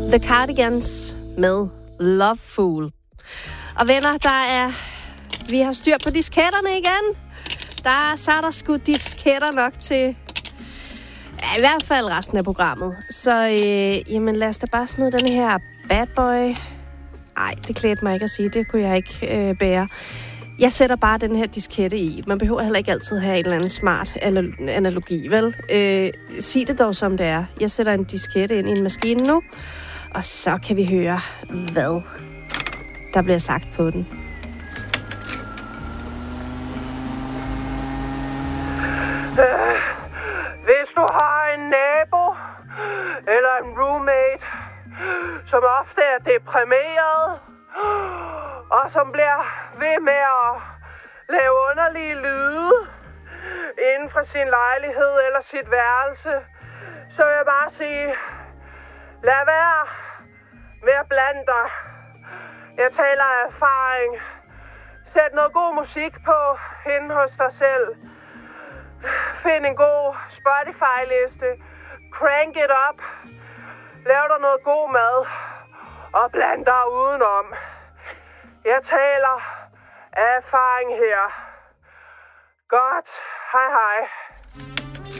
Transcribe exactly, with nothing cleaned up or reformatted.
The Cardigans med Love Fool. Og venner, der er... Vi har styr på disketterne igen. Der, så er der sgu disketter nok til... Ja, i hvert fald resten af programmet. Så øh, jamen, lad os da bare smide den her bad boy. Ej, det klædte mig ikke at sige. Det kunne jeg ikke øh, bære. Jeg sætter bare den her diskette i. Man behøver heller ikke altid have en eller anden smart analogi, vel? Øh, sig det dog, som det er. Jeg sætter en diskette ind i en maskine nu, og så kan vi høre, hvad der bliver sagt på den. Øh, hvis du har en nabo eller en roommate, som ofte er deprimeret, og som bliver ved med at lave underlige lyde inden for sin lejlighed eller sit værelse, så vil jeg bare sige, lad være med at blande dig. Jeg taler af erfaring. Sæt noget god musik på inde hos dig selv. Find en god Spotify-liste. Crank it up. Lav dig noget god mad. Og bland dig udenom. Jeg taler af erfaring her. Godt. Hej hej.